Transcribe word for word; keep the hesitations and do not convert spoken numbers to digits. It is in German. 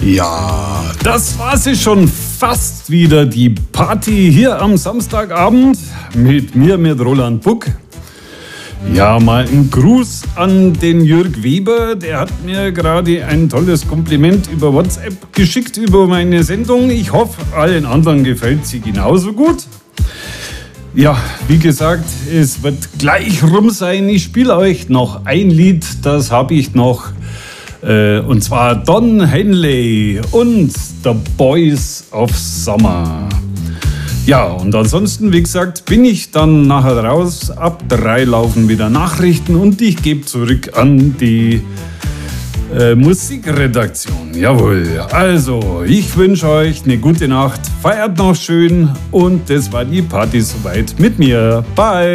Ja, das war sie schon fast wieder, die Party hier am Samstagabend mit mir, mit Roland Buck. Ja, mal ein Gruß an den Jörg Weber, der hat mir gerade ein tolles Kompliment über WhatsApp geschickt über meine Sendung. Ich hoffe, allen anderen gefällt sie genauso gut. Ja, wie gesagt, es wird gleich rum sein. Ich spiele euch noch ein Lied, das habe ich noch. Äh, und zwar Don Henley und The Boys of Summer. Ja, und ansonsten, wie gesagt, bin ich dann nachher raus. Ab drei laufen wieder Nachrichten und ich gebe zurück an die äh, Musikredaktion. Jawohl, also ich wünsche euch eine gute Nacht, feiert noch schön und das war die Party soweit mit mir. Bye!